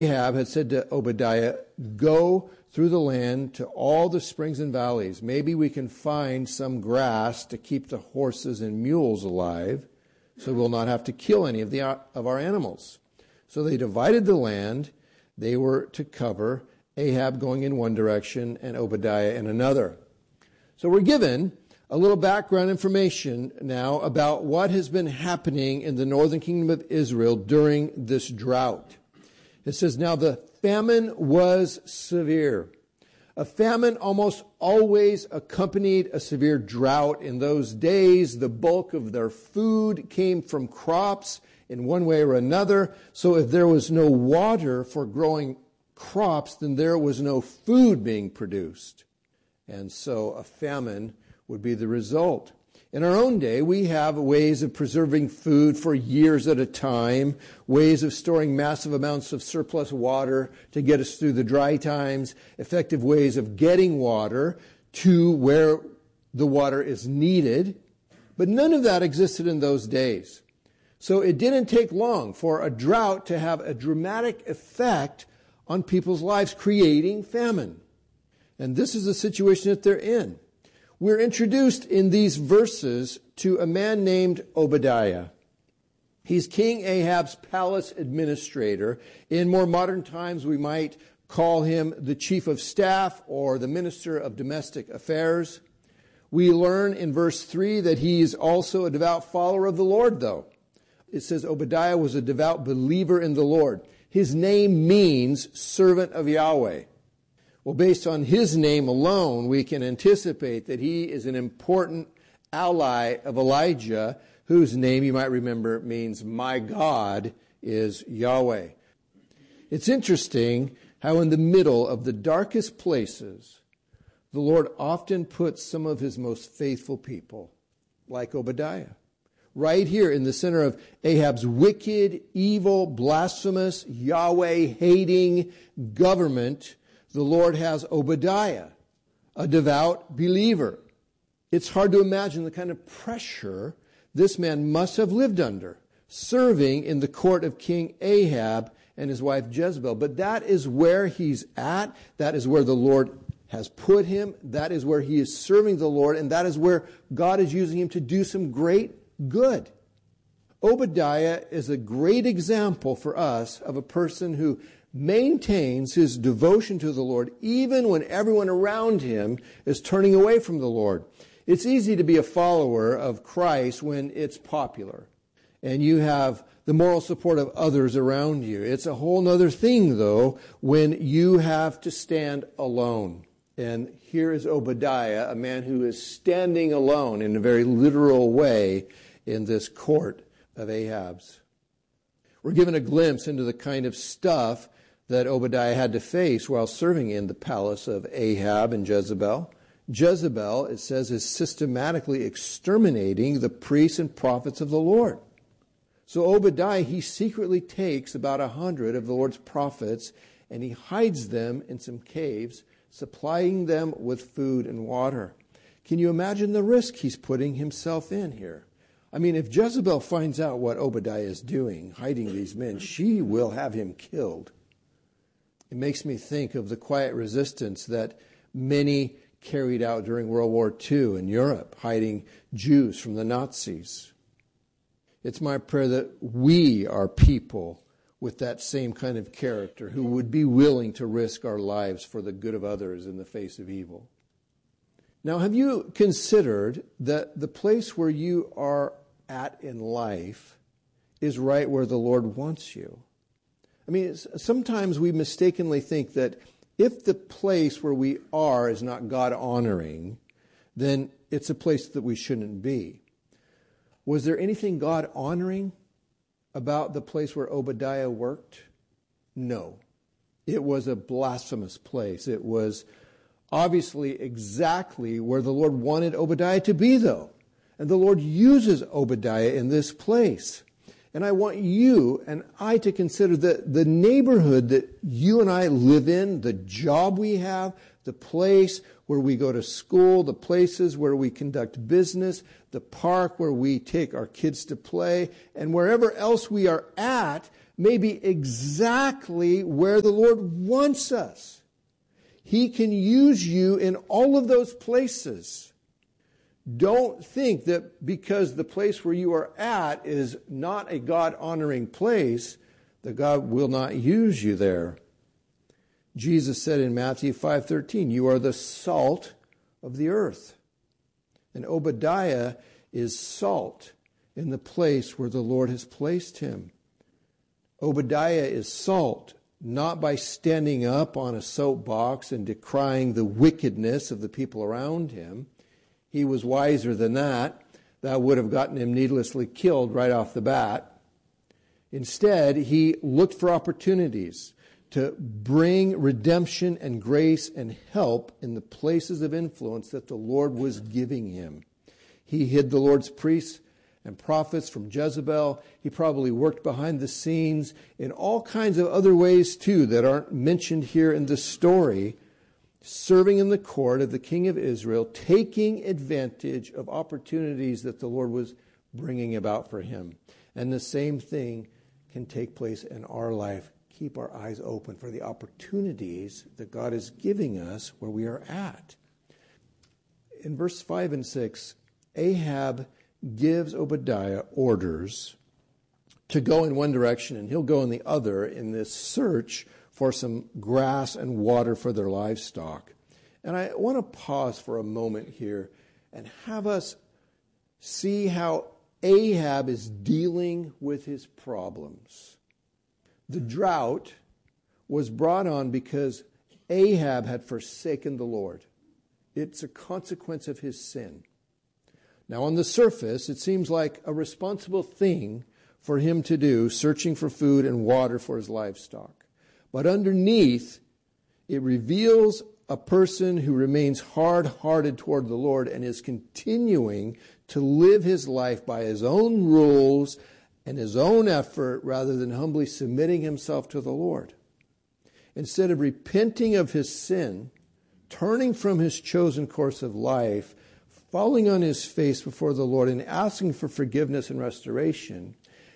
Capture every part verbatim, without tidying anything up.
Ahab had said to Obadiah, "Go through the land to all the springs and valleys. Maybe we can find some grass to keep the horses and mules alive, so we'll not have to kill any of the of our animals." So they divided the land. They were to cover, Ahab going in one direction and Obadiah in another. So we're given a little background information now about what has been happening in the northern kingdom of Israel during this drought. It says, now the famine was severe. A famine almost always accompanied a severe drought. In those days, the bulk of their food came from crops in one way or another. So if there was no water for growing crops, then there was no food being produced. And so a famine would be the result. In our own day, we have ways of preserving food for years at a time, ways of storing massive amounts of surplus water to get us through the dry times, effective ways of getting water to where the water is needed. But none of that existed in those days. So it didn't take long for a drought to have a dramatic effect on people's lives, creating famine. And this is the situation that they're in. We're introduced in these verses to a man named Obadiah. He's King Ahab's palace administrator. In more modern times, we might call him the chief of staff or the minister of domestic affairs. We learn in verse three that he is also a devout follower of the Lord, though. It says Obadiah was a devout believer in the Lord. His name means servant of Yahweh. Well, based on his name alone, we can anticipate that he is an important ally of Elijah, whose name, you might remember, means my God is Yahweh. It's interesting how in the middle of the darkest places, the Lord often puts some of his most faithful people, like Obadiah. Right here in the center of Ahab's wicked, evil, blasphemous, Yahweh-hating government, the Lord has Obadiah, a devout believer. It's hard to imagine the kind of pressure this man must have lived under, serving in the court of King Ahab and his wife Jezebel. But that is where he's at. That is where the Lord has put him. That is where he is serving the Lord. And that is where God is using him to do some great good. Obadiah is a great example for us of a person who maintains his devotion to the Lord even when everyone around him is turning away from the Lord. It's easy to be a follower of Christ when it's popular and you have the moral support of others around you. It's a whole other thing, though, when you have to stand alone. And here is Obadiah, a man who is standing alone in a very literal way in this court of Ahab's. We're given a glimpse into the kind of stuff that Obadiah had to face while serving in the palace of Ahab and Jezebel. Jezebel, it says, is systematically exterminating the priests and prophets of the Lord. So Obadiah, he secretly takes about a hundred of the Lord's prophets and he hides them in some caves, supplying them with food and water. Can you imagine the risk he's putting himself in here? I mean, if Jezebel finds out what Obadiah is doing, hiding these men, she will have him killed. It makes me think of the quiet resistance that many carried out during World War Two in Europe, hiding Jews from the Nazis. It's my prayer that we are people with that same kind of character who would be willing to risk our lives for the good of others in the face of evil. Now, have you considered that the place where you are at in life is right where the Lord wants you? I mean, sometimes we mistakenly think that if the place where we are is not God-honoring, then it's a place that we shouldn't be. Was there anything God-honoring about the place where Obadiah worked? No. It was a blasphemous place. It was obviously exactly where the Lord wanted Obadiah to be, though. And the Lord uses Obadiah in this place. And I want you and I to consider that the neighborhood that you and I live in, the job we have, the place where we go to school, the places where we conduct business, the park where we take our kids to play, and wherever else we are at may be exactly where the Lord wants us. He can use you in all of those places. Don't think that because the place where you are at is not a God-honoring place, that God will not use you there. Jesus said in Matthew five thirteen, you are the salt of the earth. And Obadiah is salt in the place where the Lord has placed him. Obadiah is salt, not by standing up on a soapbox and decrying the wickedness of the people around him. He was wiser than that. That would have gotten him needlessly killed right off the bat. Instead, he looked for opportunities to bring redemption and grace and help in the places of influence that the Lord was giving him. He hid the Lord's priests and prophets from Jezebel. He probably worked behind the scenes in all kinds of other ways too that aren't mentioned here in the story, serving in the court of the king of Israel, taking advantage of opportunities that the Lord was bringing about for him. And the same thing can take place in our life. Keep our eyes open for the opportunities that God is giving us where we are at. In verse five and six, Ahab gives Obadiah orders to go in one direction and he'll go in the other in this search for some grass and water for their livestock. And I want to pause for a moment here and have us see how Ahab is dealing with his problems. The drought was brought on because Ahab had forsaken the Lord. It's a consequence of his sin. Now, on the surface, it seems like a responsible thing for him to do, searching for food and water for his livestock. But underneath, it reveals a person who remains hard-hearted toward the Lord and is continuing to live his life by his own rules and his own effort rather than humbly submitting himself to the Lord. Instead of repenting of his sin, turning from his chosen course of life, falling on his face before the Lord and asking for forgiveness and restoration,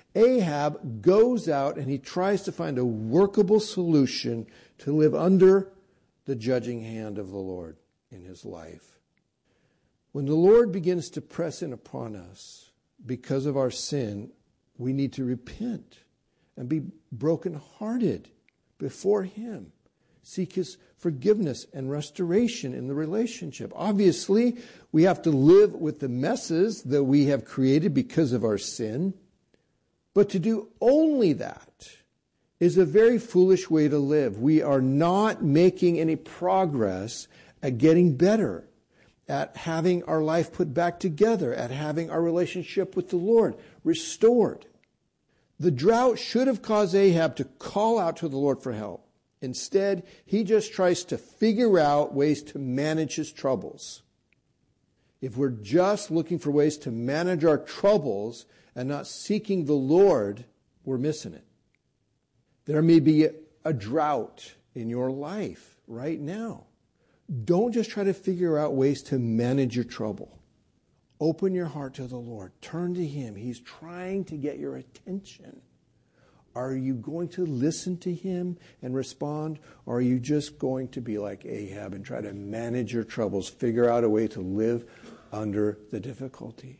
Ahab goes out and he tries to find a workable solution to live under the judging hand of the Lord in his life. When the Lord begins to press in upon us because of our sin, we need to repent and be brokenhearted before him. Seek his forgiveness and restoration in the relationship. Obviously, we have to live with the messes that we have created because of our sin. But to do only that is a very foolish way to live. We are not making any progress at getting better, at having our life put back together, at having our relationship with the Lord restored. The drought should have caused Ahab to call out to the Lord for help. Instead, he just tries to figure out ways to manage his troubles. If we're just looking for ways to manage our troubles and not seeking the Lord, we're missing it. There may be a drought in your life right now. Don't just try to figure out ways to manage your trouble. Open your heart to the Lord. Turn to him. He's trying to get your attention. Are you going to listen to him and respond? Or are you just going to be like Ahab and try to manage your troubles, figure out a way to live under the difficulty?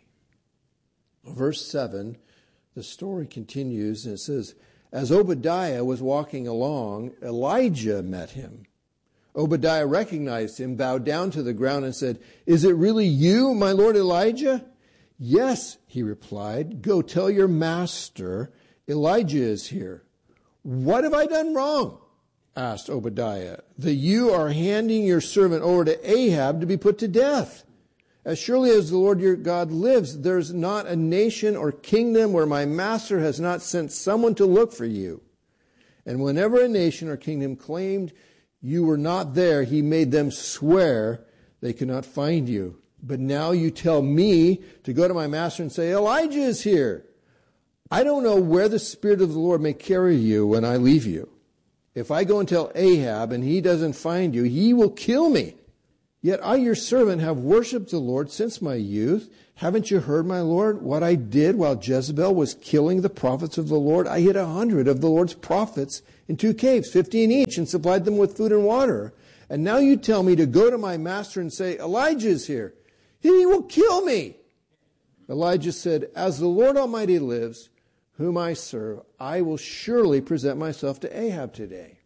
Verse seven, the story continues and it says, as Obadiah was walking along, Elijah met him. Obadiah recognized him, bowed down to the ground and said, is it really you, my lord Elijah? Yes, he replied. Go tell your master Elijah is here. What have I done wrong? Asked Obadiah, that you are handing your servant over to Ahab to be put to death. As surely as the Lord your God lives, there's not a nation or kingdom where my master has not sent someone to look for you. And whenever a nation or kingdom claimed you were not there, he made them swear they could not find you. But now you tell me to go to my master and say, Elijah is here. I don't know where the Spirit of the Lord may carry you when I leave you. If I go and tell Ahab and he doesn't find you, he will kill me. Yet I, your servant, have worshipped the Lord since my youth. Haven't you heard, my Lord, what I did while Jezebel was killing the prophets of the Lord? I hid a hundred of the Lord's prophets in two caves, fifteen each, and supplied them with food and water. And now you tell me to go to my master and say, Elijah is here. He will kill me. Elijah said, as the Lord Almighty lives, whom I serve, I will surely present myself to Ahab today.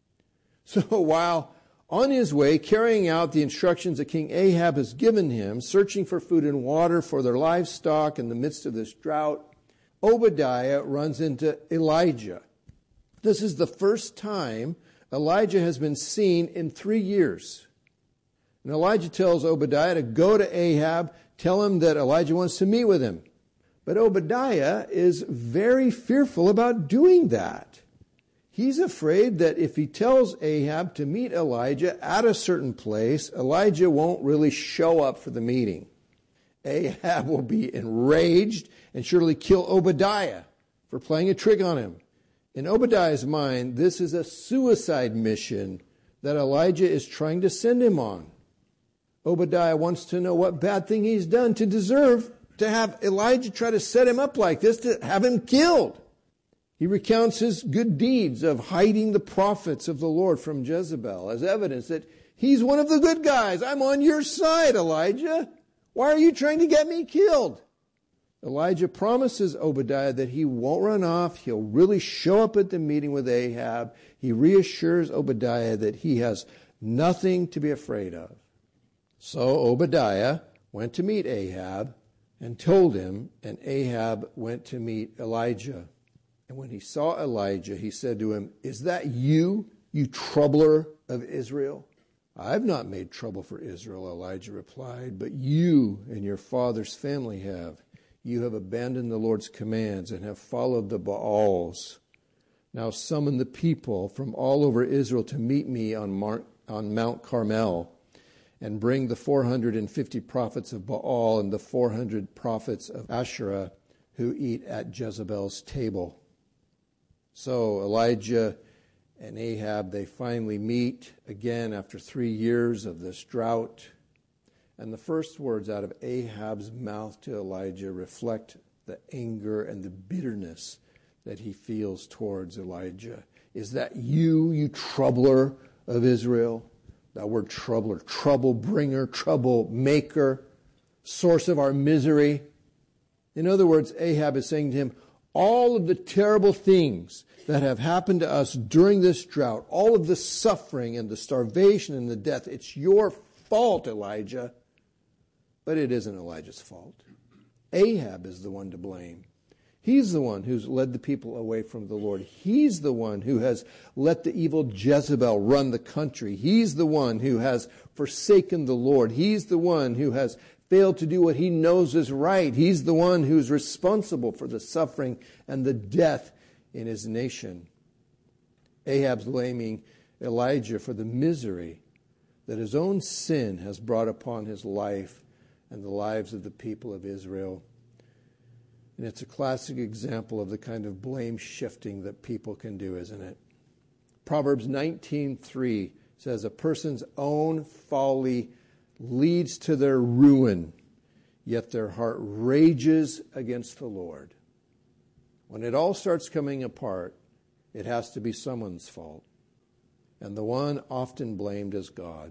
So while on his way, carrying out the instructions that King Ahab has given him, searching for food and water for their livestock in the midst of this drought, Obadiah runs into Elijah. This is the first time Elijah has been seen in three years. And Elijah tells Obadiah to go to Ahab, tell him that Elijah wants to meet with him. But Obadiah is very fearful about doing that. He's afraid that if he tells Ahab to meet Elijah at a certain place, Elijah won't really show up for the meeting. Ahab will be enraged and surely kill Obadiah for playing a trick on him. In Obadiah's mind, this is a suicide mission that Elijah is trying to send him on. Obadiah wants to know what bad thing he's done to deserve to have Elijah try to set him up like this, to have him killed. He recounts his good deeds of hiding the prophets of the Lord from Jezebel as evidence that he's one of the good guys. I'm on your side, Elijah. Why are you trying to get me killed? Elijah promises Obadiah that he won't run off. He'll really show up at the meeting with Ahab. He reassures Obadiah that he has nothing to be afraid of. So Obadiah went to meet Ahab and told him, and Ahab went to meet Elijah. And when he saw Elijah, he said to him, is that you, you troubler of Israel? I've not made trouble for Israel, Elijah replied, but you and your father's family have. You have abandoned the Lord's commands and have followed the Baals. Now summon the people from all over Israel to meet me on, Mar- on Mount Carmel, and bring the four hundred fifty prophets of Baal and the four hundred prophets of Asherah who eat at Jezebel's table. So Elijah and Ahab, they finally meet again after three years of this drought. And the first words out of Ahab's mouth to Elijah reflect the anger and the bitterness that he feels towards Elijah. Is that you, you troubler of Israel? That word troubler, trouble bringer, trouble maker, source of our misery. In other words, Ahab is saying to him, all of the terrible things that have happened to us during this drought, all of the suffering and the starvation and the death, it's your fault, Elijah. But it isn't Elijah's fault. Ahab is the one to blame. He's the one who's led the people away from the Lord. He's the one who has let the evil Jezebel run the country. He's the one who has forsaken the Lord. He's the one who has failed to do what he knows is right. He's the one who's responsible for the suffering and the death in his nation. Ahab's blaming Elijah for the misery that his own sin has brought upon his life and the lives of the people of Israel. And it's a classic example of the kind of blame shifting that people can do, isn't it? Proverbs nineteen three says, a person's own folly leads to their ruin, yet their heart rages against the Lord. When it all starts coming apart, it has to be someone's fault. And the one often blamed is God.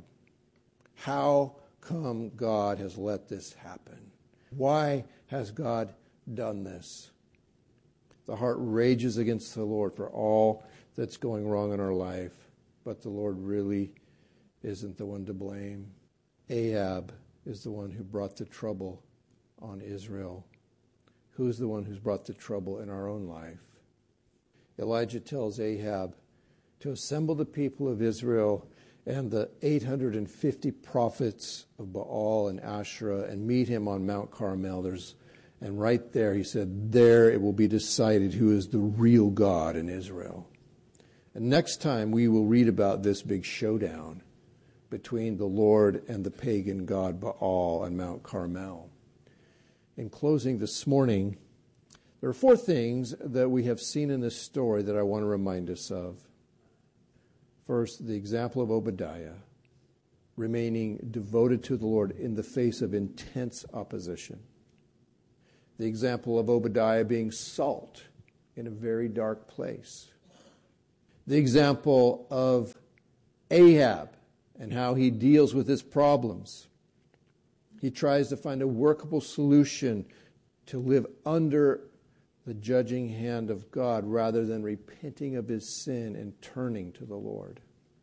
How come God has let this happen? Why has God done this? The heart rages against the Lord for all that's going wrong in our life, but the Lord really isn't the one to blame. Ahab is the one who brought the trouble on Israel. Who's the one who's brought the trouble in our own life? Elijah tells Ahab to assemble the people of Israel and the eight hundred fifty prophets of Baal and Asherah and meet him on Mount Carmel. There's, and right there he said, there it will be decided who is the real God in Israel. And next time we will read about this big showdown between the Lord and the pagan god Baal on Mount Carmel. In closing this morning, there are four things that we have seen in this story that I want to remind us of. First, the example of Obadiah. remaining devoted to the Lord in the face of intense opposition. The example of Obadiah being salt in a very dark place. The example of Ahab and how he deals with his problems. He tries to find a workable solution to live under the judging hand of God rather than repenting of his sin and turning to the Lord.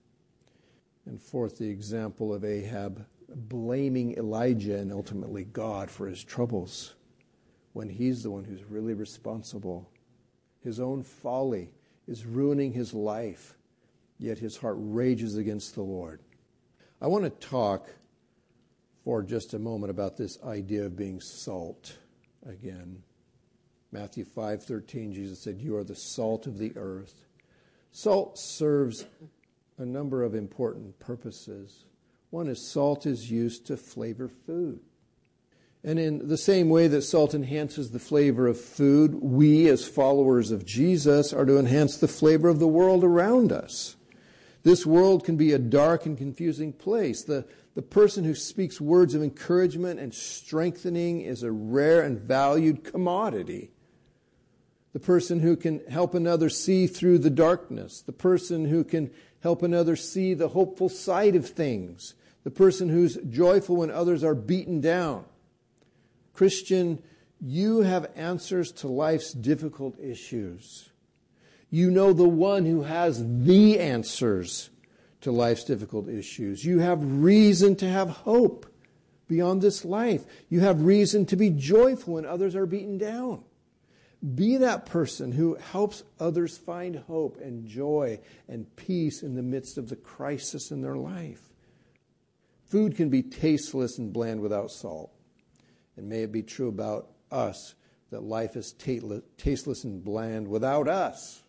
And fourth, the example of Ahab blaming Elijah and ultimately God for his troubles when he's the one who's really responsible. His own folly is ruining his life, yet his heart rages against the Lord. I want to talk for just a moment about this idea of being salt again. Matthew five thirteen, Jesus said, "You are the salt of the earth." Salt serves a number of important purposes. One is salt is used to flavor food. And in the same way that salt enhances the flavor of food, we as followers of Jesus are to enhance the flavor of the world around us. This world can be a dark and confusing place. The, the person who speaks words of encouragement and strengthening is a rare and valued commodity. The person who can help another see through the darkness. The person who can help another see the hopeful side of things. The person who's joyful when others are beaten down. Christian, you have answers to life's difficult issues. You know the one who has the answers to life's difficult issues. You have reason to have hope beyond this life. You have reason to be joyful when others are beaten down. Be that person who helps others find hope and joy and peace in the midst of the crisis in their life. Food can be tasteless and bland without salt. And may it be true about us that life is tasteless and bland without us.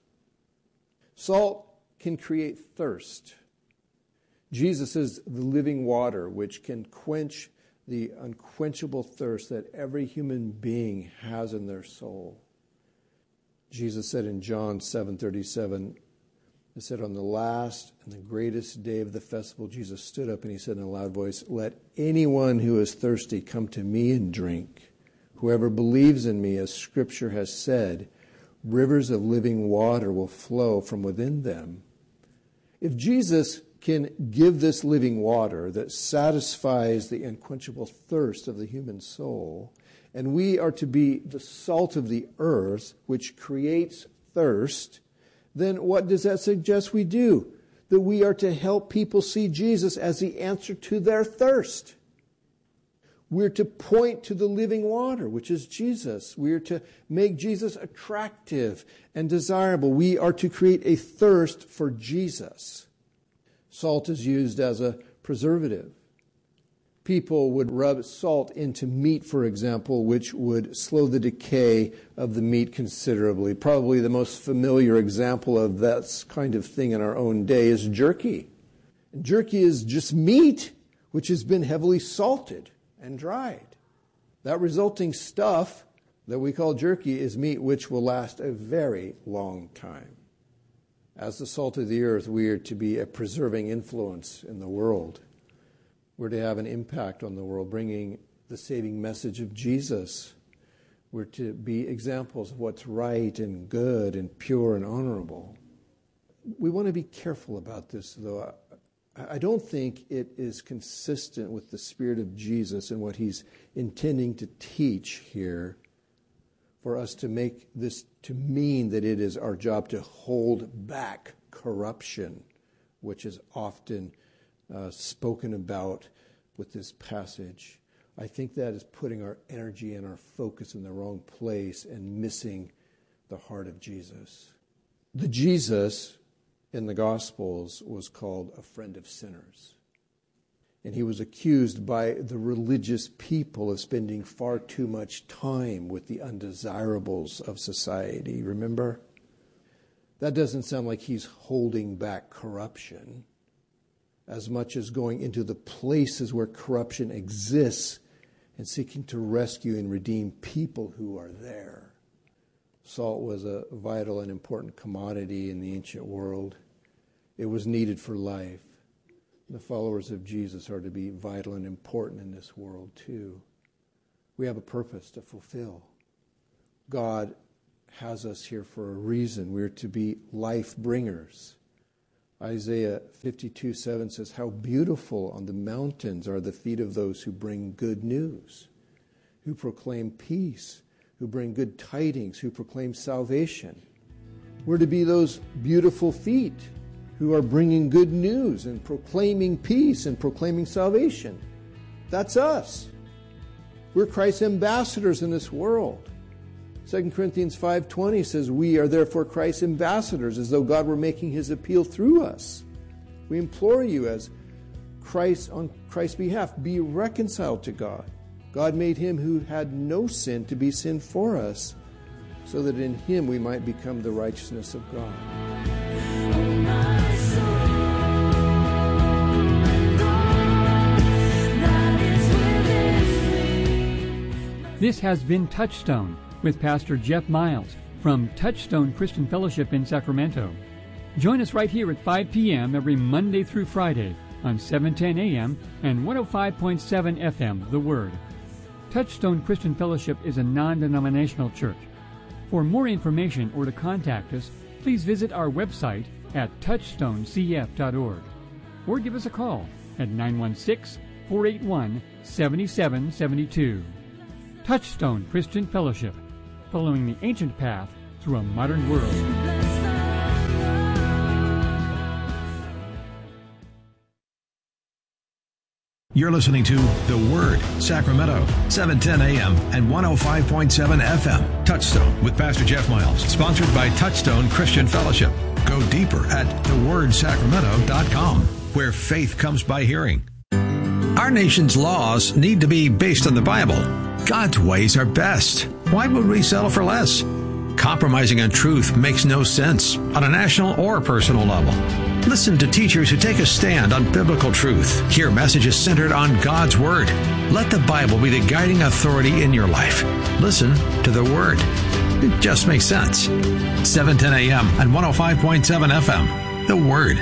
Salt can create thirst. Jesus is the living water which can quench the unquenchable thirst that every human being has in their soul. Jesus said in John seven thirty-seven, he said, on the last and the greatest day of the festival, Jesus stood up and he said in a loud voice, "Let anyone who is thirsty come to me and drink. Whoever believes in me, as Scripture has said, rivers of living water will flow from within them." If Jesus can give this living water that satisfies the unquenchable thirst of the human soul, and we are to be the salt of the earth, which creates thirst, then what does that suggest we do? That we are to help people see Jesus as the answer to their thirst. We're to point to the living water, which is Jesus. We are to make Jesus attractive and desirable. We are to create a thirst for Jesus. Salt is used as a preservative. People would rub salt into meat, for example, which would slow the decay of the meat considerably. Probably the most familiar example of that kind of thing in our own day is jerky. And jerky is just meat which has been heavily salted and dried. That resulting stuff that we call jerky is meat which will last a very long time. As the salt of the earth, we are to be a preserving influence in the world. We're to have an impact on the world, bringing the saving message of Jesus. We're to be examples of what's right and good and pure and honorable. We want to be careful about this, though. I don't think it is consistent with the Spirit of Jesus and what he's intending to teach here for us to make this to mean that it is our job to hold back corruption, which is often uh, spoken about with this passage. I think that is putting our energy and our focus in the wrong place and missing the heart of Jesus. The Jesus in the Gospels was called a friend of sinners. And he was accused by the religious people of spending far too much time with the undesirables of society. Remember? That doesn't sound like he's holding back corruption as much as going into the places where corruption exists and seeking to rescue and redeem people who are there. Salt was a vital and important commodity in the ancient world. It was needed for life. The followers of Jesus are to be vital and important in this world too. We have a purpose to fulfill. God has us here for a reason. We're to be life bringers. Isaiah fifty-two seven says, "How beautiful on the mountains are the feet of those who bring good news, who proclaim peace, who bring good tidings, who proclaim salvation." We're to be those beautiful feet who are bringing good news and proclaiming peace and proclaiming salvation. That's us. We're Christ's ambassadors in this world. Second Corinthians five twenty says, "We are therefore Christ's ambassadors," as though God were making his appeal through us. We implore you as Christ, on Christ's behalf, be reconciled to God. God made him who had no sin to be sin for us, so that in him we might become the righteousness of God. This has been Touchstone with Pastor Jeff Miles from Touchstone Christian Fellowship in Sacramento. Join us right here at five p.m. every Monday through Friday on seven ten a.m. and one oh five point seven F M, The Word. Touchstone Christian Fellowship is a non-denominational church. For more information or to contact us, please visit our website at touchstone c f dot org or give us a call at nine one six, four eight one, seven seven seven two. Touchstone Christian Fellowship, following the ancient path through a modern world. You're listening to The Word, Sacramento, seven ten a.m. and one oh five point seven F M. Touchstone with Pastor Jeff Miles, sponsored by Touchstone Christian Fellowship. Go deeper at the word sacramento dot com, where faith comes by hearing. Our nation's laws need to be based on the Bible. God's ways are best. Why would we settle for less? Compromising on truth makes no sense on a national or personal level. Listen to teachers who take a stand on biblical truth. Hear messages centered on God's Word. Let the Bible be the guiding authority in your life. Listen to the Word. It just makes sense. seven ten a.m. and one oh five point seven F M. The Word.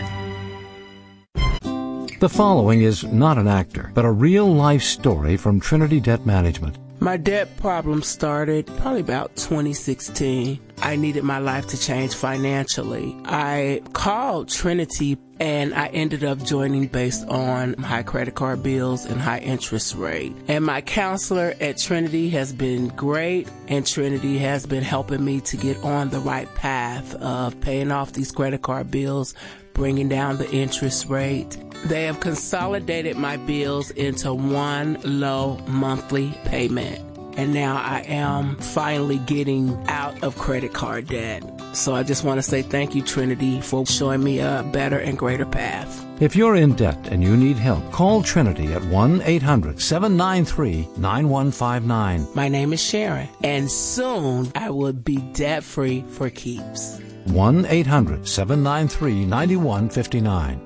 The following is not an actor, but a real-life story from Trinity Debt Management. My debt problem started probably about twenty sixteen. I needed my life to change financially. I called Trinity and I ended up joining based on high credit card bills and high interest rate. And my counselor at Trinity has been great, and Trinity has been helping me to get on the right path of paying off these credit card bills, bringing down the interest rate. They have consolidated my bills into one low monthly payment. And now I am finally getting out of credit card debt. So I just want to say thank you, Trinity, for showing me a better and greater path. If you're in debt and you need help, call Trinity at one eight hundred, seven nine three, nine one five nine. My name is Sharon, and soon I will be debt-free for keeps. one eight hundred, seven nine three, nine one five nine.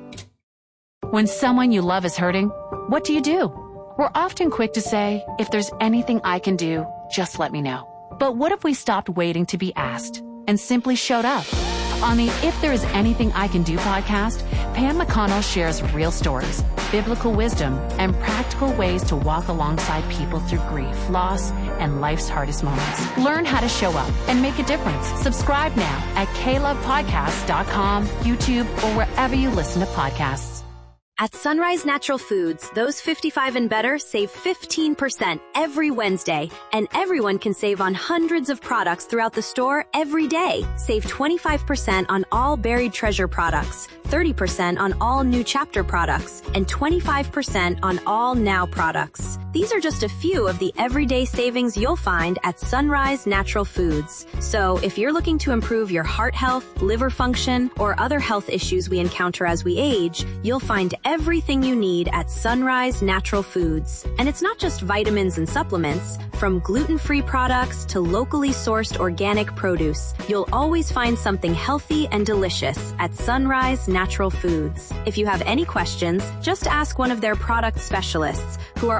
When someone you love is hurting, what do you do? We're often quick to say, if there's anything I can do, just let me know. But what if we stopped waiting to be asked and simply showed up? On the If There Is Anything I Can Do podcast, Pam McConnell shares real stories, biblical wisdom, and practical ways to walk alongside people through grief, loss, and life's hardest moments. Learn how to show up and make a difference. Subscribe now at k love podcast dot com, YouTube, or wherever you listen to podcasts. At Sunrise Natural Foods, those fifty-five and better save fifteen percent every Wednesday, and everyone can save on hundreds of products throughout the store every day. Save twenty-five percent on all Buried Treasure products, thirty percent on all New Chapter products, and twenty-five percent on all Now products. These are just a few of the everyday savings you'll find at Sunrise Natural Foods. So if you're looking to improve your heart health, liver function, or other health issues we encounter as we age, you'll find everything you need at Sunrise Natural Foods. And it's not just vitamins and supplements. From gluten-free products to locally sourced organic produce, you'll always find something healthy and delicious at Sunrise Natural Foods. If you have any questions, just ask one of their product specialists, who are always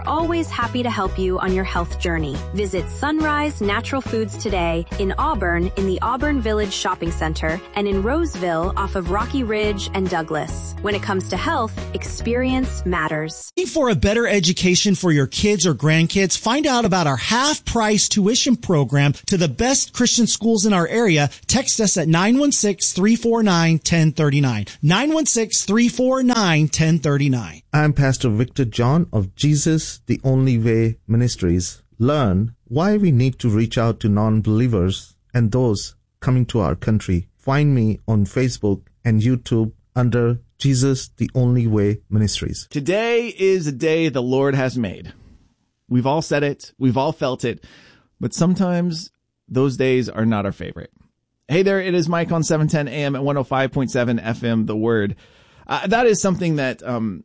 always happy to help you on your health journey. Visit Sunrise Natural Foods today in Auburn in the Auburn Village Shopping Center and in Roseville off of Rocky Ridge and Douglas. When it comes to health, experience matters. For a better education for your kids or grandkids, find out about our half-price tuition program to the best Christian schools in our area. Text us at nine one six, three four nine, one zero three nine. nine one six, three four nine, one zero three nine. I'm Pastor Victor John of Jesus the Only Way Ministries. Learn why we need to reach out to non-believers and those coming to our country. Find me on Facebook and YouTube under Jesus the Only Way Ministries. Today is a day the Lord has made. We've all said it. We've all felt it. But sometimes those days are not our favorite. Hey there, it is Mike on seven ten A M at one oh five point seven F M, The Word. Uh, that is something that um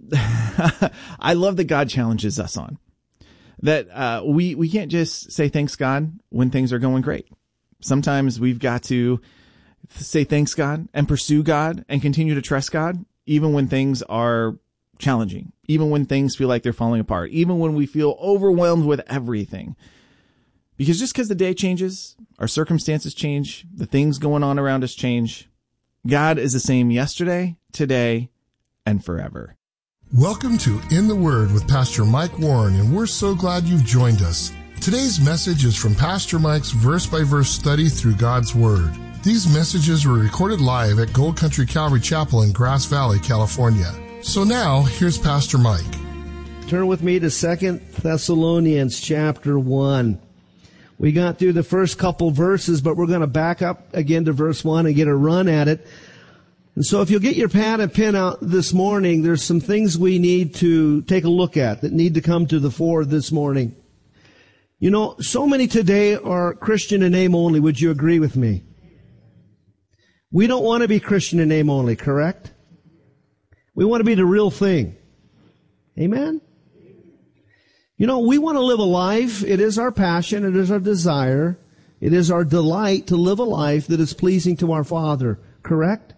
I love that God challenges us on. That uh we, we can't just say thanks God when things are going great. Sometimes we've got to say thanks God and pursue God and continue to trust God even when things are challenging, even when things feel like they're falling apart, even when we feel overwhelmed with everything. Because just because the day changes, our circumstances change, the things going on around us change, God is the same yesterday, today, and forever. Welcome to In the Word with Pastor Mike Warren, and we're so glad you've joined us. Today's message is from Pastor Mike's verse-by-verse study through God's Word. These messages were recorded live at Gold Country Calvary Chapel in Grass Valley, California. So now, here's Pastor Mike. Turn with me to Second Thessalonians chapter one. We got through the first couple verses, but we're going to back up again to verse one and get a run at it. And so if you'll get your pad and pen out this morning, there's some things we need to take a look at that need to come to the fore this morning. You know, so many today are Christian in name only. Would you agree with me? We don't want to be Christian in name only, correct? We want to be the real thing. Amen? You know, we want to live a life. It is our passion. It is our desire. It is our delight to live a life that is pleasing to our Father. Correct?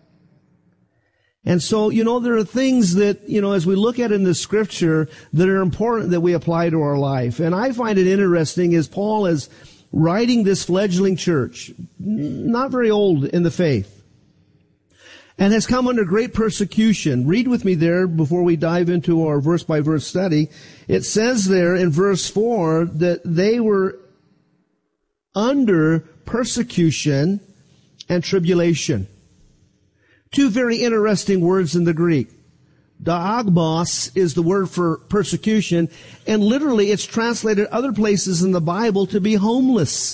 And so, you know, there are things that, you know, as we look at in the Scripture that are important that we apply to our life. And I find it interesting as Paul is writing this fledgling church, not very old in the faith, and has come under great persecution. Read with me there before we dive into our verse-by-verse study. It says there in verse four that they were under persecution and tribulation. Two very interesting words in the Greek. Daagbos is the word for persecution, and literally it's translated other places in the Bible to be homeless.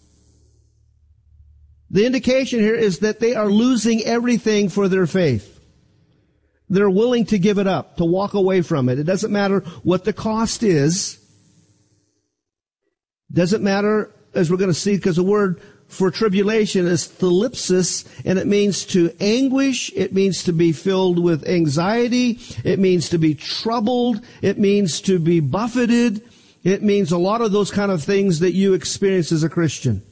The indication here is that they are losing everything for their faith. They're willing to give it up, to walk away from it. It doesn't matter what the cost is. Doesn't matter, as we're going to see, because the word for tribulation is thlipsis, and it means to anguish. It means to be filled with anxiety. It means to be troubled. It means to be buffeted. It means a lot of those kind of things that you experience as a Christian.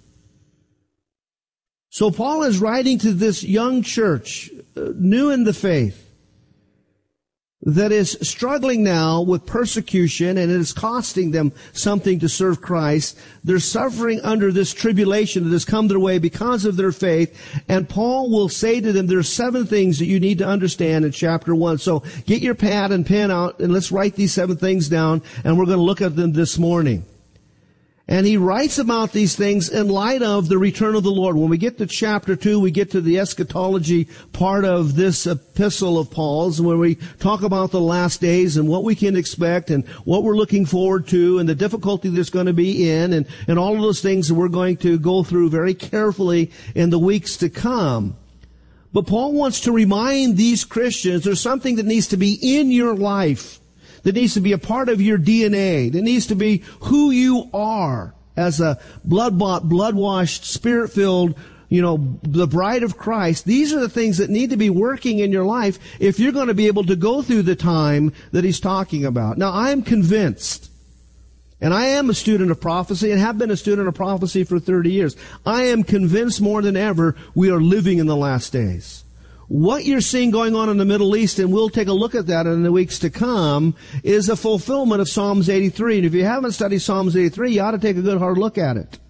So Paul is writing to this young church, uh, new in the faith, that is struggling now with persecution, and it is costing them something to serve Christ. They're suffering under this tribulation that has come their way because of their faith. And Paul will say to them, there are seven things that you need to understand in chapter one. So get your pad and pen out, and let's write these seven things down, and we're going to look at them this morning. And he writes about these things in light of the return of the Lord. When we get to chapter two, we get to the eschatology part of this epistle of Paul's, where we talk about the last days and what we can expect and what we're looking forward to and the difficulty there's going to be in and, and all of those things that we're going to go through very carefully in the weeks to come. But Paul wants to remind these Christians there's something that needs to be in your life, that needs to be a part of your D N A, that needs to be who you are as a blood-bought, blood-washed, spirit-filled, you know, the bride of Christ. These are the things that need to be working in your life if you're going to be able to go through the time that he's talking about. Now, I am convinced, and I am a student of prophecy and have been a student of prophecy for thirty years. I am convinced more than ever we are living in the last days. What you're seeing going on in the Middle East, and we'll take a look at that in the weeks to come, is a fulfillment of Psalms eighty-three. And if you haven't studied Psalms eighty-three, you ought to take a good hard look at it.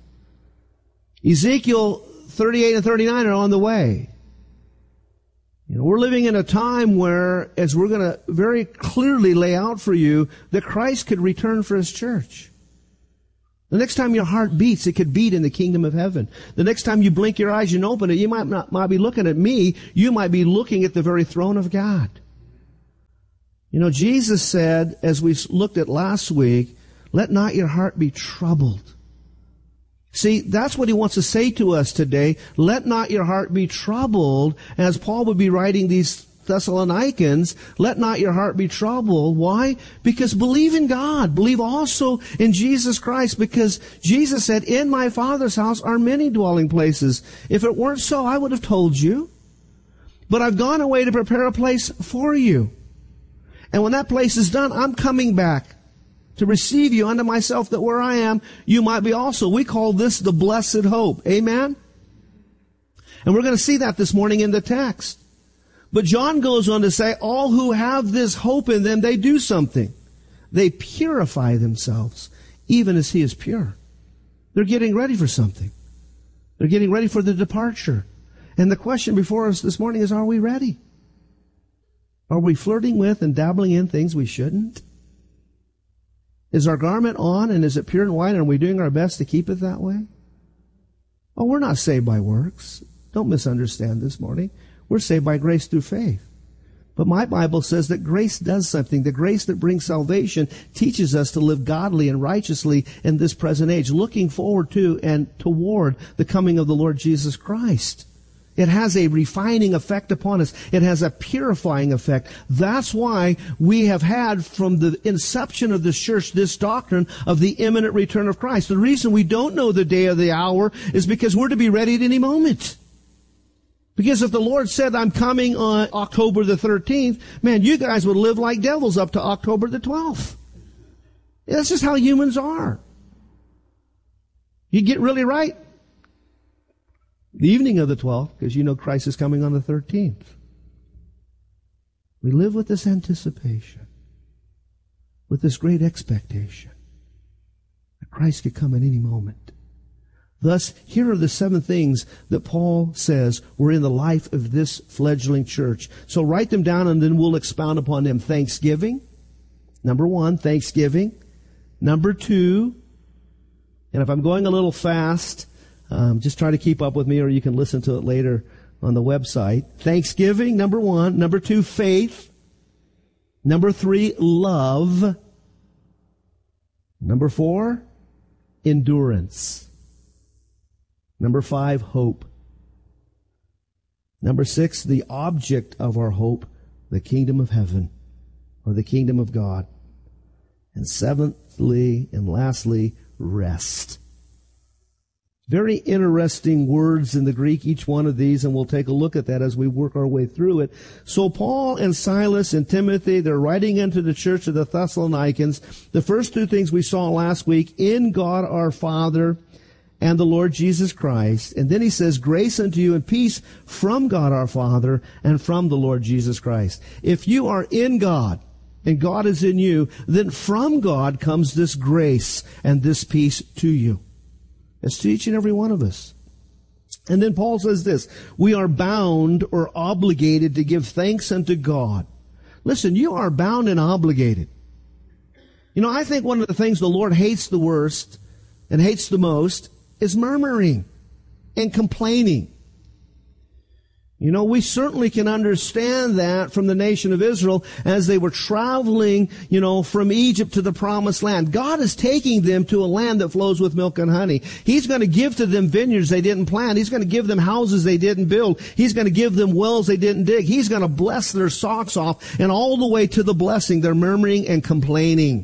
Ezekiel thirty-eight and thirty-nine are on the way. You know, we're living in a time where, as we're going to very clearly lay out for you, that Christ could return for His church. The next time your heart beats, it could beat in the kingdom of heaven. The next time you blink your eyes and open it, you might not might be looking at me. You might be looking at the very throne of God. You know, Jesus said, as we looked at last week, let not your heart be troubled. See, that's what He wants to say to us today. Let not your heart be troubled. As Paul would be writing these Thessalonians, let not your heart be troubled. Why? Because believe in God. Believe also in Jesus Christ, because Jesus said, in my Father's house are many dwelling places. If it weren't so, I would have told you. But I've gone away to prepare a place for you. And when that place is done, I'm coming back to receive you unto myself, that where I am, you might be also. We call this the blessed hope. Amen? And we're going to see that this morning in the text. But John goes on to say, all who have this hope in them, they do something. They purify themselves, even as He is pure. They're getting ready for something. They're getting ready for the departure. And the question before us this morning is, are we ready? Are we flirting with and dabbling in things we shouldn't? Is our garment on, and is it pure and white, and are we doing our best to keep it that way? Oh, we're not saved by works. Don't misunderstand this morning. We're saved by grace through faith. But my Bible says that grace does something. The grace that brings salvation teaches us to live godly and righteously in this present age, looking forward to and toward the coming of the Lord Jesus Christ. It has a refining effect upon us. It has a purifying effect. That's why we have had from the inception of this church this doctrine of the imminent return of Christ. The reason we don't know the day or the hour is because we're to be ready at any moment. Because if the Lord said, I'm coming on October the thirteenth, man, you guys would live like devils up to October the twelfth. That's just how humans are. You get really right the evening of the twelfth, because you know Christ is coming on the thirteenth. We live with this anticipation, with this great expectation that Christ could come at any moment. Thus, here are the seven things that Paul says were in the life of this fledgling church. So write them down and then we'll expound upon them. Thanksgiving. Number one, thanksgiving. Number two, and if I'm going a little fast, um, just try to keep up with me, or you can listen to it later on the website. Thanksgiving, number one. Number two, faith. Number three, love. Number four, endurance. Number five, hope. Number six, the object of our hope, the kingdom of heaven, or the kingdom of God. And seventhly and lastly, rest. Very interesting words in the Greek, each one of these, and we'll take a look at that as we work our way through it. So Paul and Silas and Timothy, they're writing into the church of the Thessalonians. The first two things we saw last week, in God our Father and the Lord Jesus Christ. And then he says, grace unto you and peace from God our Father and from the Lord Jesus Christ. If you are in God and God is in you, then from God comes this grace and this peace to you. It's to each and every one of us. And then Paul says this, we are bound or obligated to give thanks unto God. Listen, you are bound and obligated. You know, I think one of the things the Lord hates the worst and hates the most is murmuring and complaining. You know, we certainly can understand that from the nation of Israel as they were traveling, you know, from Egypt to the promised land. God is taking them to a land that flows with milk and honey. He's going to give to them vineyards they didn't plant. He's going to give them houses they didn't build. He's going to give them wells they didn't dig. He's going to bless their socks off, and all the way to the blessing, they're murmuring and complaining.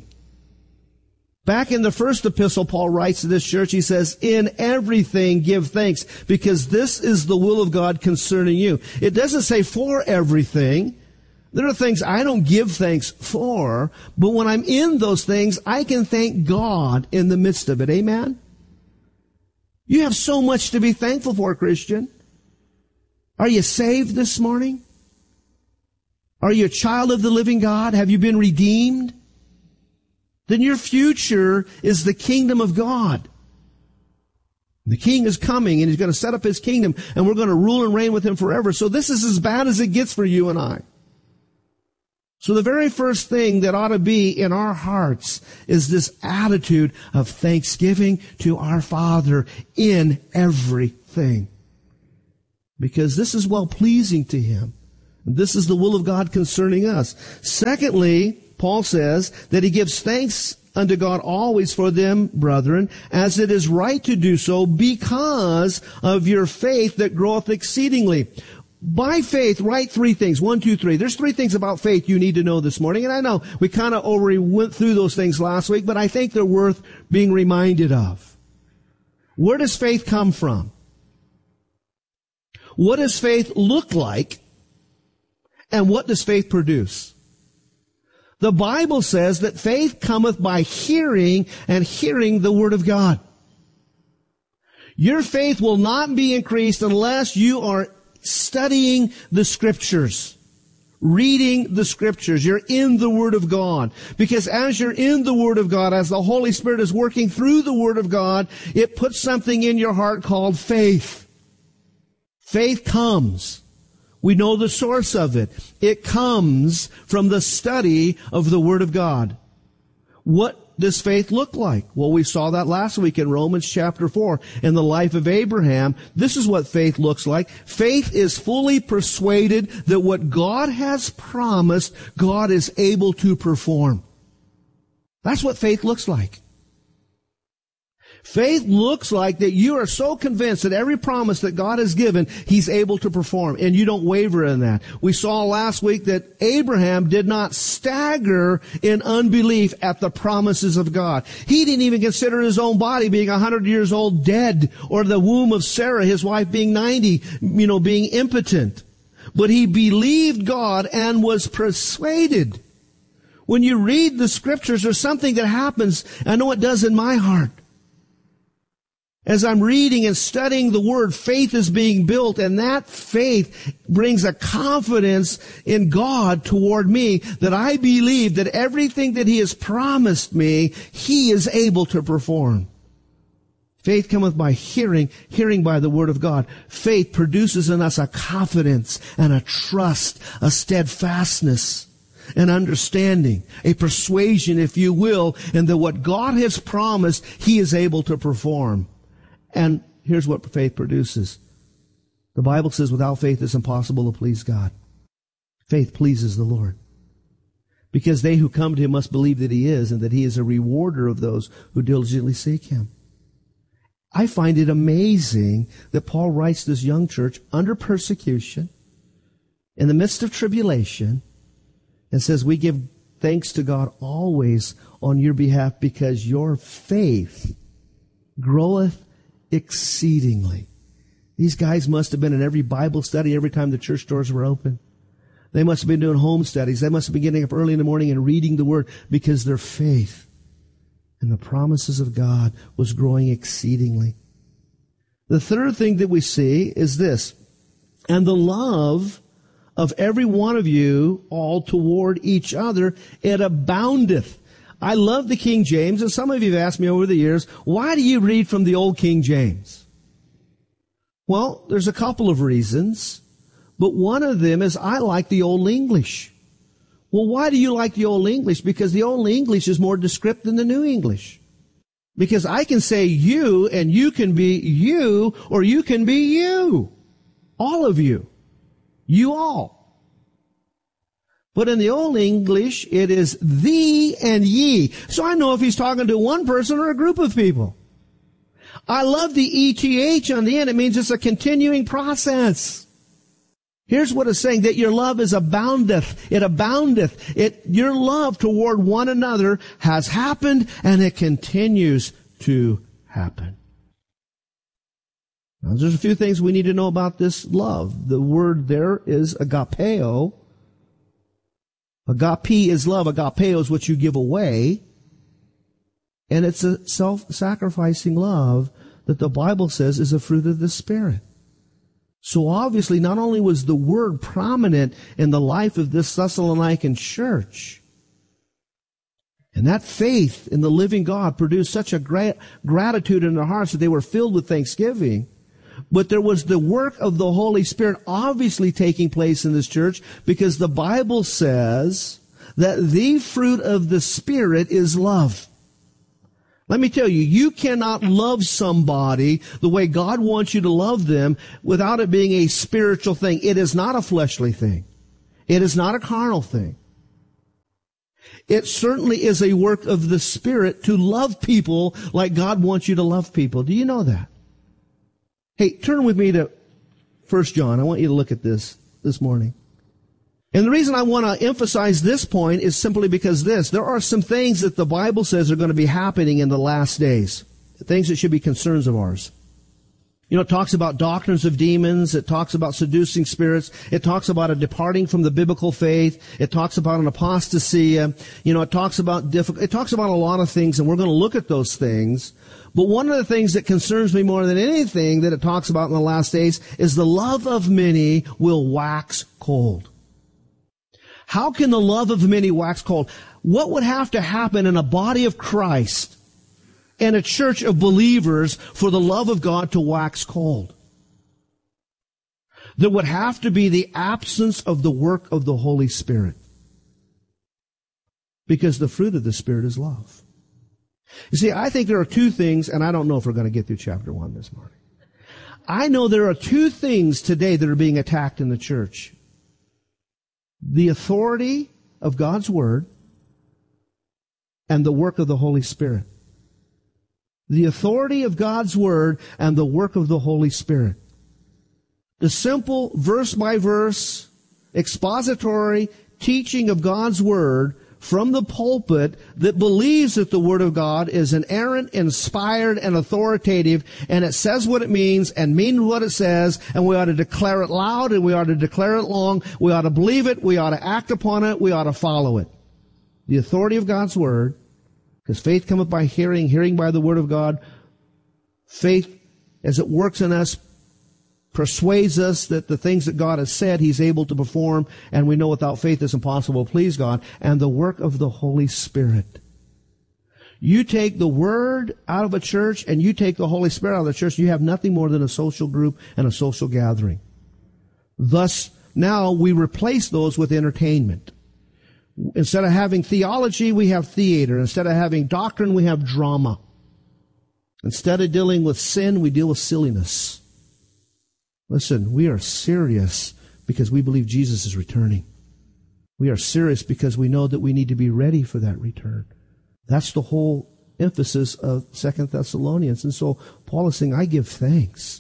Back in the first epistle Paul writes to this church, he says, in everything give thanks, because this is the will of God concerning you. It doesn't say for everything. There are things I don't give thanks for, but when I'm in those things, I can thank God in the midst of it. Amen? You have so much to be thankful for, Christian. Are you saved this morning? Are you a child of the living God? Have you been redeemed? Then your future is the kingdom of God. The king is coming, and he's going to set up his kingdom, and we're going to rule and reign with him forever. So this is as bad as it gets for you and I. So the very first thing that ought to be in our hearts is this attitude of thanksgiving to our Father in everything. Because this is well-pleasing to him. This is the will of God concerning us. Secondly, Paul says that he gives thanks unto God always for them, brethren, as it is right to do so because of your faith that groweth exceedingly. By faith, write three things. One, two, three. There's three things about faith you need to know this morning. And I know we kind of already went through those things last week, but I think they're worth being reminded of. Where does faith come from? What does faith look like? And what does faith produce? The Bible says that faith cometh by hearing, and hearing the Word of God. Your faith will not be increased unless you are studying the Scriptures, reading the Scriptures. You're in the Word of God. Because as you're in the Word of God, as the Holy Spirit is working through the Word of God, it puts something in your heart called faith. Faith comes. We know the source of it. It comes from the study of the Word of God. What does faith look like? Well, we saw that last week in Romans chapter four. In the life of Abraham, this is what faith looks like. Faith is fully persuaded that what God has promised, God is able to perform. That's what faith looks like. Faith looks like that you are so convinced that every promise that God has given, He's able to perform, and you don't waver in that. We saw last week that Abraham did not stagger in unbelief at the promises of God. He didn't even consider his own body being a hundred years old dead, or the womb of Sarah, his wife, being ninety, you know, being impotent. But he believed God and was persuaded. When you read the Scriptures, there's something that happens. I know it does in my heart. As I'm reading and studying the Word, faith is being built, and that faith brings a confidence in God toward me that I believe that everything that He has promised me, He is able to perform. Faith cometh by hearing, hearing by the Word of God. Faith produces in us a confidence and a trust, a steadfastness, an understanding, a persuasion, if you will, and that what God has promised, He is able to perform. And here's what faith produces. The Bible says without faith it's impossible to please God. Faith pleases the Lord. Because they who come to Him must believe that He is, and that He is a rewarder of those who diligently seek Him. I find it amazing that Paul writes this young church under persecution, in the midst of tribulation, and says, we give thanks to God always on your behalf because your faith groweth exceedingly. These guys must have been in every Bible study every time the church doors were open. They must have been doing home studies. They must have been getting up early in the morning and reading the Word because their faith in the promises of God was growing exceedingly. The third thing that we see is this, and the love of every one of you all toward each other, it aboundeth. I love the King James, and some of you have asked me over the years, why do you read from the old King James? Well, there's a couple of reasons, but one of them is I like the Old English. Well, why do you like the Old English? Because the Old English is more descriptive than the New English. Because I can say you, and you can be you, or you can be you. All of you. You all. But in the Old English, it is thee and ye. So I know if he's talking to one person or a group of people. I love the E T H on the end. It means it's a continuing process. Here's what it's saying, that your love is aboundeth. It aboundeth. It, your love toward one another has happened, and it continues to happen. Now, there's a few things we need to know about this love. The word there is agapeo. Agape is love. Agapeo is what you give away. And it's a self-sacrificing love that the Bible says is a fruit of the Spirit. So obviously, not only was the Word prominent in the life of this Thessalonican church, and that faith in the living God produced such a great gratitude in their hearts that they were filled with thanksgiving, but there was the work of the Holy Spirit obviously taking place in this church, because the Bible says that the fruit of the Spirit is love. Let me tell you, you cannot love somebody the way God wants you to love them without it being a spiritual thing. It is not a fleshly thing. It is not a carnal thing. It certainly is a work of the Spirit to love people like God wants you to love people. Do you know that? Hey, turn with me to First John. I want you to look at this this morning. And the reason I want to emphasize this point is simply because this. There are some things that the Bible says are going to be happening in the last days. Things that should be concerns of ours. You know, it talks about doctrines of demons. It talks about seducing spirits. It talks about a departing from the biblical faith. It talks about an apostasy. Uh, you know, it talks about difficult, it talks about a lot of things, and we're going to look at those things. But one of the things that concerns me more than anything that it talks about in the last days is the love of many will wax cold. How can the love of many wax cold? What would have to happen in a body of Christ and a church of believers for the love of God to wax cold? There would have to be the absence of the work of the Holy Spirit. Because the fruit of the Spirit is love. You see, I think there are two things, and I don't know if we're going to get through chapter one this morning. I know there are two things today that are being attacked in the church. The authority of God's Word and the work of the Holy Spirit. The authority of God's Word and the work of the Holy Spirit. The simple verse-by-verse expository teaching of God's Word from the pulpit that believes that the Word of God is inerrant, inspired, and authoritative, and it says what it means and means what it says, and we ought to declare it loud and we ought to declare it long. We ought to believe it. We ought to act upon it. We ought to follow it. The authority of God's Word, because faith cometh by hearing, hearing by the Word of God. Faith, as it works in us, persuades us that the things that God has said He's able to perform, and we know without faith it's impossible to please God, and the work of the Holy Spirit. You take the Word out of a church and you take the Holy Spirit out of the church, you have nothing more than a social group and a social gathering. Thus, now we replace those with entertainment. Instead of having theology, we have theater. Instead of having doctrine, we have drama. Instead of dealing with sin, we deal with silliness. Listen, we are serious because we believe Jesus is returning. We are serious because we know that we need to be ready for that return. That's the whole emphasis of Second Thessalonians. And so Paul is saying, I give thanks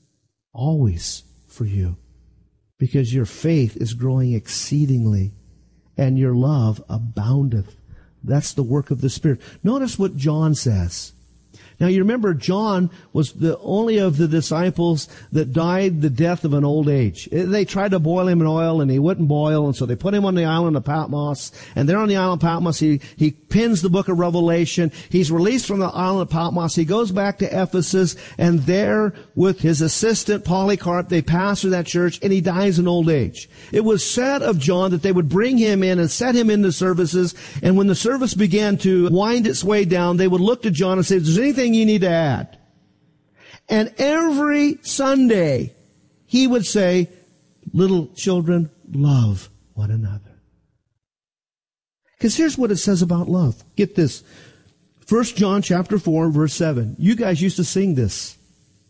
always for you because your faith is growing exceedingly and your love aboundeth. That's the work of the Spirit. Notice what John says. Now, you remember John was the only of the disciples that died the death of an old age. They tried to boil him in oil, and he wouldn't boil, and so they put him on the island of Patmos. And there on the island of Patmos, he, he pins the book of Revelation. He's released from the island of Patmos. He goes back to Ephesus, and there with his assistant Polycarp, they pastor that church, and he dies in old age. It was said of John that they would bring him in and set him into services, and when the service began to wind its way down, they would look to John and say, if there's anything you need to add. And every Sunday, he would say, little children, love one another. Because here's what it says about love. Get this. First John chapter four, verse seven. You guys used to sing this.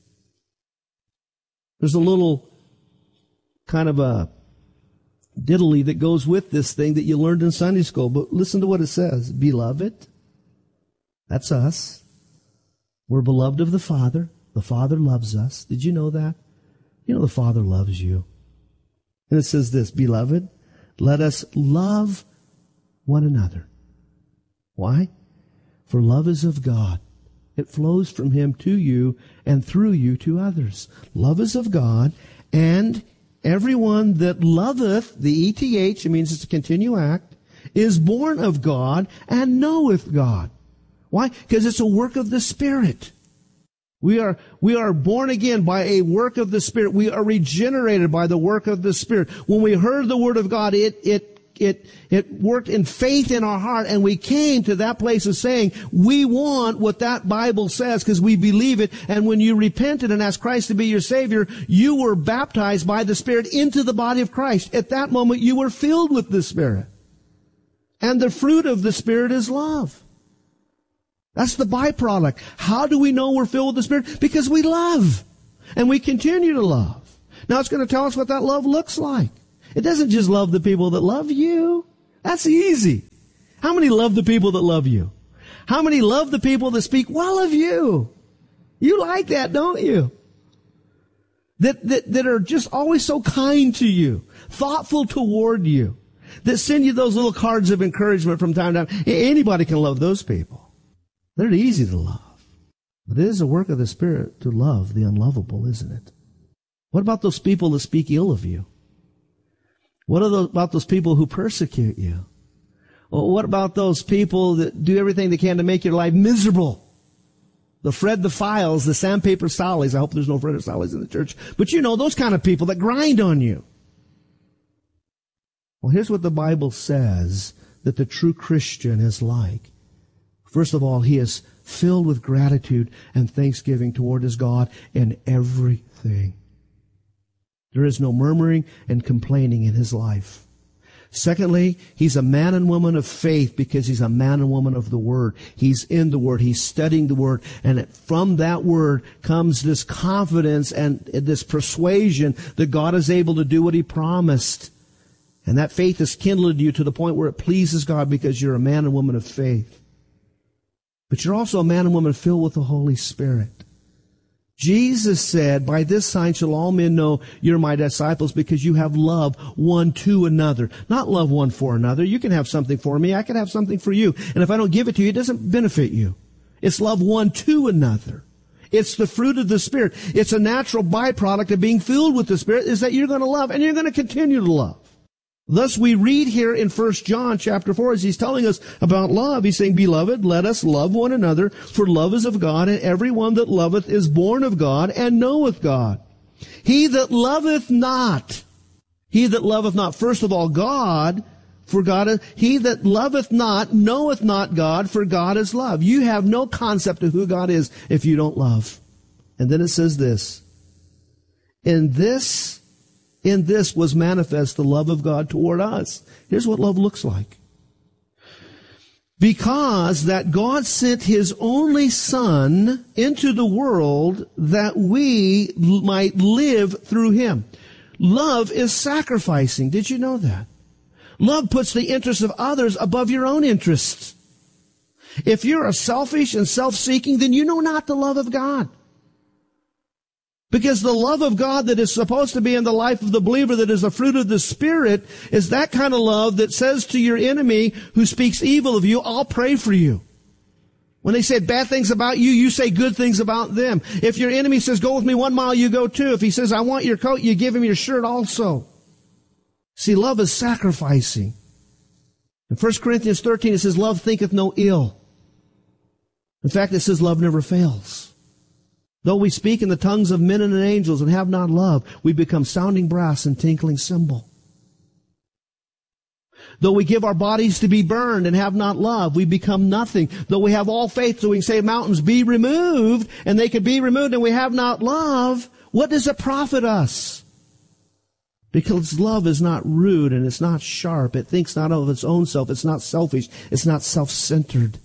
There's a little kind of a diddly that goes with this thing that you learned in Sunday school. But listen to what it says. Beloved, that's us. We're beloved of the Father. The Father loves us. Did you know that? You know the Father loves you. And it says this, Beloved, let us love one another. Why? For love is of God. It flows from Him to you and through you to others. Love is of God, and everyone that loveth, the E T H, it means it's a continue act, is born of God and knoweth God. Why? Because it's a work of the Spirit. We are, we are born again by a work of the Spirit. We are regenerated by the work of the Spirit. When we heard the Word of God, it, it, it, it worked in faith in our heart, and we came to that place of saying, we want what that Bible says because we believe it. And when you repented and asked Christ to be your Savior, you were baptized by the Spirit into the body of Christ. At that moment, you were filled with the Spirit. And the fruit of the Spirit is love. That's the byproduct. How do we know we're filled with the Spirit? Because we love. And we continue to love. Now it's going to tell us what that love looks like. It doesn't just love the people that love you. That's easy. How many love the people that love you? How many love the people that speak well of you? You like that, don't you? That, that, that are just always so kind to you, thoughtful toward you, that send you those little cards of encouragement from time to time. Anybody can love those people. They're easy to love. But it is a work of the Spirit to love the unlovable, isn't it? What about those people that speak ill of you? What about those people who persecute you? What about those people that do everything they can to make your life miserable? The Fred the Files, the Sandpaper Sallies. I hope there's no Fred or Sallies in the church. But you know, those kind of people that grind on you. Well, here's what the Bible says that the true Christian is like. First of all, he is filled with gratitude and thanksgiving toward his God in everything. There is no murmuring and complaining in his life. Secondly, he's a man and woman of faith because he's a man and woman of the Word. He's in the Word. He's studying the Word. And from that Word comes this confidence and this persuasion that God is able to do what He promised. And that faith is kindled in you to the point where it pleases God because you're a man and woman of faith. But you're also a man and woman filled with the Holy Spirit. Jesus said, by this sign shall all men know you're my disciples because you have love one to another. Not love one for another. You can have something for me. I can have something for you. And if I don't give it to you, it doesn't benefit you. It's love one to another. It's the fruit of the Spirit. It's a natural byproduct of being filled with the Spirit is that you're going to love and you're going to continue to love. Thus we read here in First John chapter four as he's telling us about love. He's saying, Beloved, let us love one another, for love is of God, and every one that loveth is born of God and knoweth God. He that loveth not, he that loveth not, first of all, God, for God is, he that loveth not knoweth not God, for God is love. You have no concept of who God is if you don't love. And then it says this, In this In this was manifest the love of God toward us. Here's what love looks like. Because that God sent His only Son into the world that we might live through Him. Love is sacrificing. Did you know that? Love puts the interests of others above your own interests. If you're a selfish and self-seeking, then you know not the love of God. Because the love of God that is supposed to be in the life of the believer, that is the fruit of the Spirit, is that kind of love that says to your enemy who speaks evil of you, I'll pray for you. When they say bad things about you, you say good things about them. If your enemy says, go with me one mile, you go two. If he says, I want your coat, you give him your shirt also. See, love is sacrificing. In First Corinthians thirteen, it says, love thinketh no ill. In fact, it says love never fails. Though we speak in the tongues of men and angels and have not love, we become sounding brass and tinkling cymbal. Though we give our bodies to be burned and have not love, we become nothing. Though we have all faith, so we can say mountains be removed, and they can be removed, and we have not love, what does it profit us? Because love is not rude and it's not sharp. It thinks not of its own self. It's not selfish. It's not self-centered.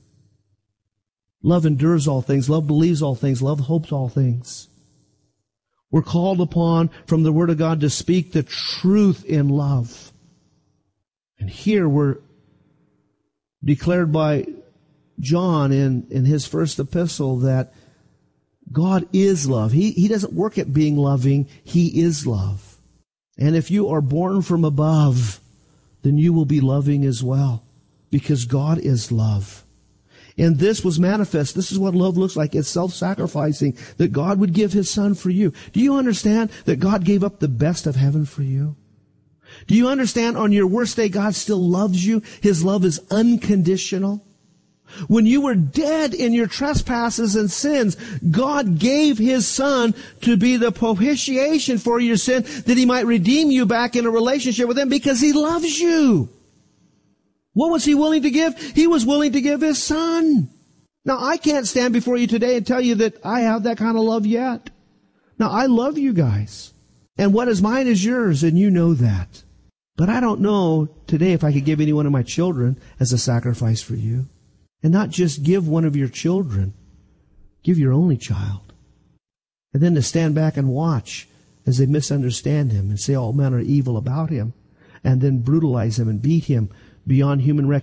Love endures all things. Love believes all things. Love hopes all things. We're called upon from the Word of God to speak the truth in love. And here we're declared by John in, in his first epistle that God is love. He, he doesn't work at being loving. He is love. And if you are born from above, then you will be loving as well, because God is love. And this was manifest. This is what love looks like. It's self-sacrificing, that God would give His Son for you. Do you understand that God gave up the best of heaven for you? Do you understand on your worst day God still loves you? His love is unconditional. When you were dead in your trespasses and sins, God gave His Son to be the propitiation for your sin, that He might redeem you back in a relationship with Him because He loves you. What was He willing to give? He was willing to give His Son. Now, I can't stand before you today and tell you that I have that kind of love yet. Now, I love you guys. And what is mine is yours, and you know that. But I don't know today if I could give any one of my children as a sacrifice for you. And not just give one of your children. Give your only child. And then to stand back and watch as they misunderstand Him and say all manner of evil about Him. And then brutalize Him and beat Him beyond human recognition.